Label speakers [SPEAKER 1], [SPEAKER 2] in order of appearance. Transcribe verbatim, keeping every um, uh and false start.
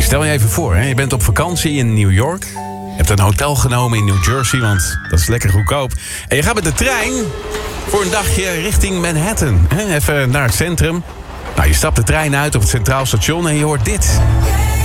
[SPEAKER 1] Stel je even voor, hè? Je bent op vakantie in New York. Je hebt een hotel genomen in New Jersey, want dat is lekker goedkoop. En je gaat met de trein voor een dagje richting Manhattan. Hè? Even naar het centrum. Nou, je stapt de trein uit op het Centraal Station en je hoort dit.